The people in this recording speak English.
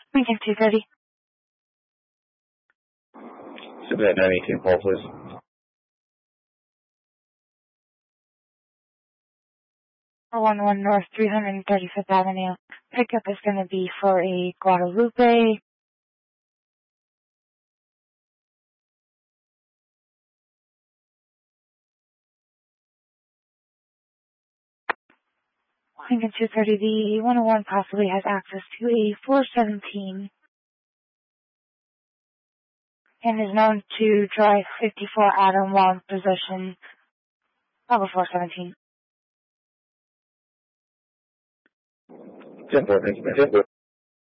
Lincoln 230. Submit 918 call, please. 411 North 335th Avenue. Pickup is going to be for a Guadalupe. Lincoln 230, the 101 possibly has access to a 417 and is known to drive 54 Adam while in possession of a 417. 10-4, thank you,